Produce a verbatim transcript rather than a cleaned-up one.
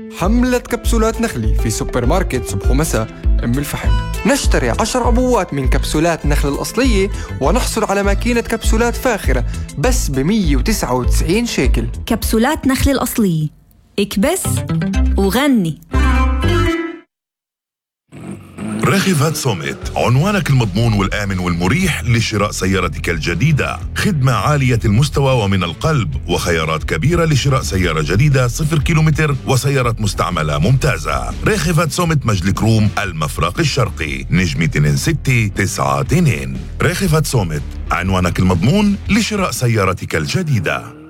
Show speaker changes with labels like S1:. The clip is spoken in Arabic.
S1: حملة كبسولات نخلي في سوبر ماركت صبح ومساء أم الفحم. نشتري عشر عبوات من كبسولات نخل الأصلية ونحصل على ماكينة كبسولات فاخرة بس ب مية وتسعة وتسعين شيكل.
S2: كبسولات نخل الأصلية، اكبس وغني.
S3: راغفات سوميت، عنوانك المضمون والآمن والمريح لشراء سيارتك الجديدة. خدمة عالية المستوى ومن القلب، وخيارات كبيرة لشراء سيارة جديدة صفر كيلومتر وسيارة مستعملة ممتازة. راغفات سوميت، مجلك روم، المفرق الشرقي، نجمة اثنين ستة تسعة اثنين. راغفات سوميت، عنوانك المضمون لشراء سيارتك الجديدة.